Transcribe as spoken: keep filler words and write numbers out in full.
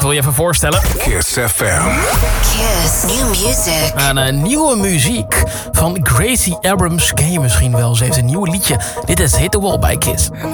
wil je even voorstellen. Kiss F M. Kiss. New music. Een uh, nieuwe muziek van Gracie Abrams. Ken je misschien wel, ze heeft een nieuw liedje. Dit is Hit the Wall bij Kiss.